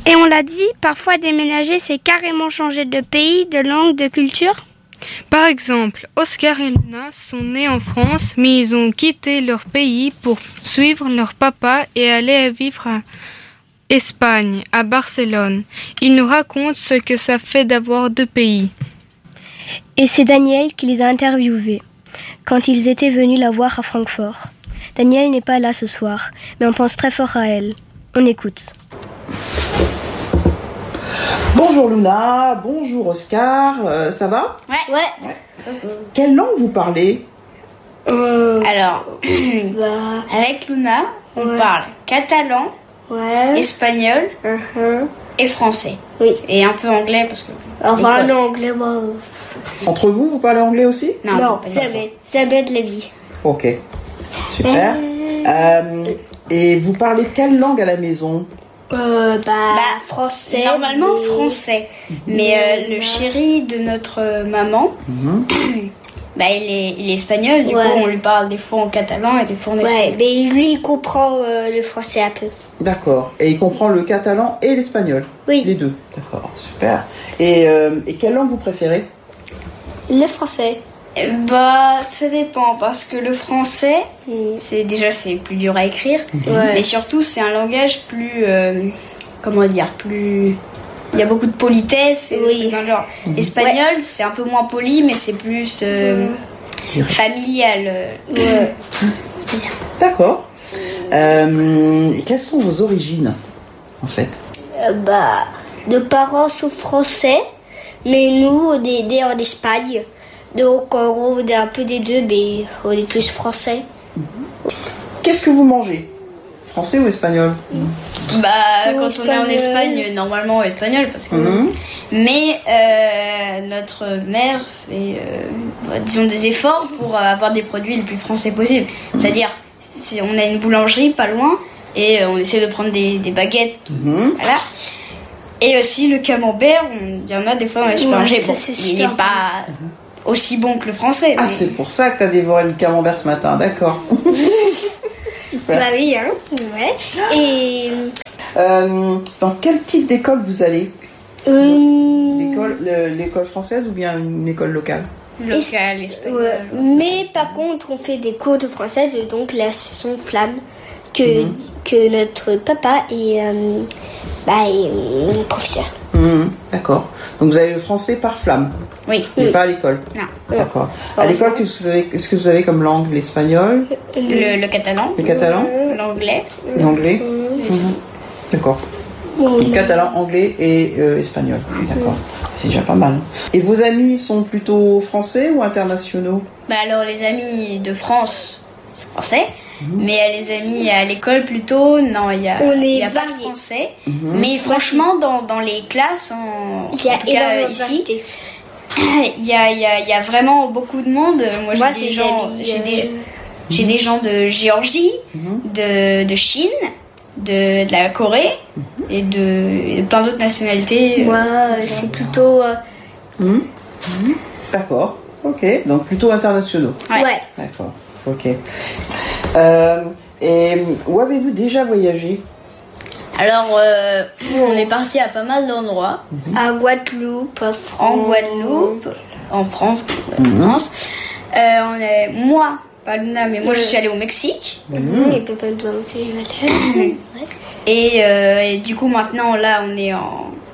Et on l'a dit, parfois déménager, c'est carrément changer de pays, de langue, de culture. Par exemple, Oscar et Luna sont nés en France, mais ils ont quitté leur pays pour suivre leur papa et aller vivre à Espagne, à Barcelone. Ils nous racontent ce que ça fait d'avoir deux pays. Et c'est Daniel qui les a interviewés quand ils étaient venus la voir à Francfort. Daniel n'est pas là ce soir, mais on pense très fort à elle. On écoute. Bonjour Luna, bonjour Oscar, ça va ? Ouais. Quelle langue vous parlez ? Alors, avec Luna, on parle catalan, espagnol et français. Oui. Et un peu anglais parce que... Enfin, non, anglais, moi... Entre vous, vous parlez anglais aussi ? Non, jamais. Jamais de la vie. Ok, super. Et vous parlez quelle langue à la maison ? Français. Normalement français. Mais le chéri de notre maman, il est espagnol. Du coup, on lui parle des fois en catalan et des fois en espagnol. Ouais, mais lui, il comprend le français un peu. D'accord. Et il comprend le catalan et l'espagnol ? Oui. Les deux. D'accord, super. Et quelle langue vous préférez ? Le français. Ça dépend parce que le français, c'est plus dur à écrire, mais surtout c'est un langage plus, plus... Il y a beaucoup de politesse et dans le genre. Espagnol, c'est un peu moins poli, mais c'est plus familial. D'accord. Quelles sont vos origines, en fait ? Nos parents sont français, mais nous, on est nés en Espagne. Donc, en gros, on est un peu des deux, mais on est plus français. Qu'est-ce que vous mangez ? Français ou espagnol ? Quand on est en Espagne, normalement espagnol, parce que... Mais notre mère fait, disons, des efforts pour avoir des produits les plus français possibles. C'est-à-dire, si on a une boulangerie pas loin, et on essaie de prendre des baguettes, voilà. Et aussi le camembert, il y en a des fois dans les supermarchés. Il n'est pas... aussi bon que le français. Ah, c'est pour ça que tu as dévoré le camembert ce matin, d'accord. Super. Oui, hein. Ouais. Et... dans quel type d'école vous allez ? L'école française ou bien une école locale ? Locale, espagnole. Mais par contre, on fait des cours de français, donc la session Flamme, que notre papa est professeur. D'accord. Donc vous avez le français par Flamme ? Oui. Mais pas à l'école ? Non. D'accord. À l'école, qu'est-ce que vous avez comme langue ? L'espagnol ? Le catalan. Le catalan ? L'anglais. L'anglais ? D'accord. Donc, catalan, anglais et espagnol. D'accord. C'est déjà pas mal. Et vos amis sont plutôt français ou internationaux ? Alors les amis de France, c'est français. Mais les amis à l'école plutôt, non, il y a pas de français. Mais franchement, dans les classes, en tout cas ici, il y a vraiment beaucoup de monde. Moi j'ai des gens de Géorgie, de Chine, de la Corée et de plein d'autres nationalités. C'est plutôt... D'accord. Ok. Donc plutôt internationaux. Ouais. D'accord. Ok. Et où avez-vous déjà voyagé ? Alors, on est parti à pas mal d'endroits. À Guadeloupe, en Guadeloupe, en France. Moi, pas Luna, mais moi je suis allée au Mexique. Et papa nous a fait et du coup maintenant là on est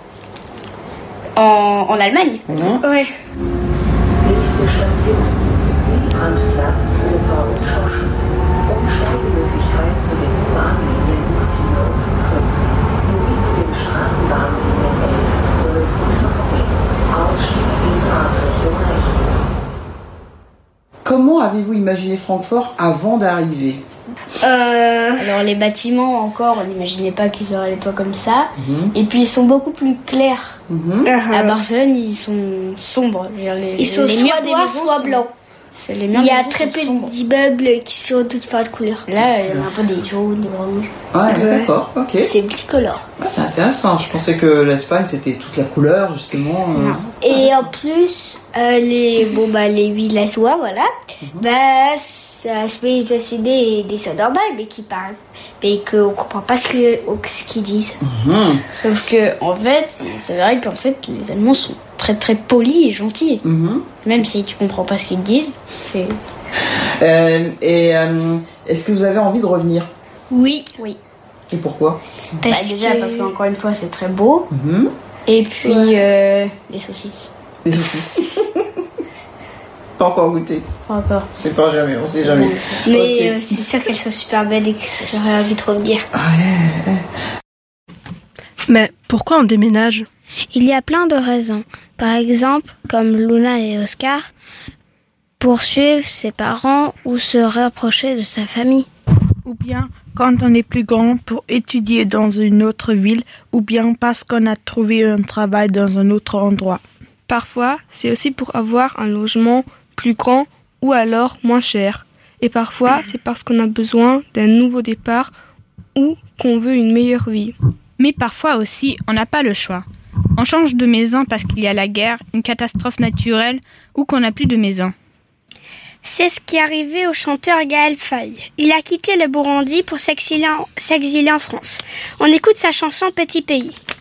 en Allemagne. Ouais. Nächste Station, Randplatz Ober-Schorsch. Umsteigemöglichkeit zu den U-Bahn-Linien 4 und 5 sowie zu den Straßenbahnlinien 11, 12 und 14. Ausstieg in Fahrtrichtung rechts. Comment avez-vous imaginé Francfort avant d'arriver ? Alors les bâtiments encore, on n'imaginait pas qu'ils auraient les toits comme ça. Et puis ils sont beaucoup plus clairs. À Barcelone, ils sont sombres. Ils sont les soit murs des noirs, maisons soit blancs. Il Il y a très peu d'immeubles qui sont toutes fins de couleurs. Là, il y a un peu des jaunes, des rouges. Ouais, d'accord, ok. C'est multicolore. C'est intéressant. Je pensais que l'Espagne c'était toute la couleur justement. Et en plus, les villageois, voilà, Ça se peut passer des sons normales, mais qui parlent. Mais qu'on comprend pas ce qu'ils disent. Sauf que, en fait, c'est vrai qu'en fait, les Allemands sont très très polis et gentils. Même si tu comprends pas ce qu'ils disent, c'est... Est-ce que vous avez envie de revenir? Oui. Et pourquoi? Parce qu'encore une fois, c'est très beau. Et puis, les saucisses. Les saucisses. Pas encore goûté. Pas encore. C'est pas jamais, on sait jamais. Mais c'est sûr qu'elles sont super belles et que j'aurais envie de revenir. Mais pourquoi on déménage? Il y a plein de raisons. Par exemple, comme Luna et Oscar, pour suivre ses parents ou se rapprocher de sa famille. Ou bien quand on est plus grand pour étudier dans une autre ville, ou bien parce qu'on a trouvé un travail dans un autre endroit. Parfois, c'est aussi pour avoir un logement plus grand ou alors moins cher. Et parfois, c'est parce qu'on a besoin d'un nouveau départ ou qu'on veut une meilleure vie. Mais parfois aussi, on n'a pas le choix. On change de maison parce qu'il y a la guerre, une catastrophe naturelle ou qu'on n'a plus de maison. C'est ce qui est arrivé au chanteur Gaël Faye. Il a quitté le Burundi pour s'exiler en France. On écoute sa chanson Petit Pays.